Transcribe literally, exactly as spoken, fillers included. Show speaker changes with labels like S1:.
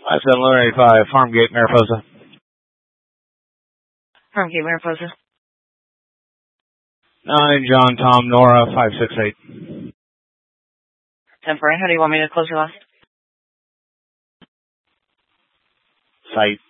S1: five seven eight five, Farmgate, Mariposa.
S2: Farmgate, Mariposa.
S1: nine, John, Tom, Nora, five six eight.
S2: ten four, how do you want me to close your last?
S1: Site.